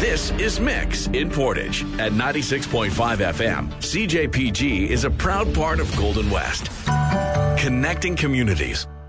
This is Mix in Portage at 96.5 FM. CJPG is a proud part of Golden West, connecting communities.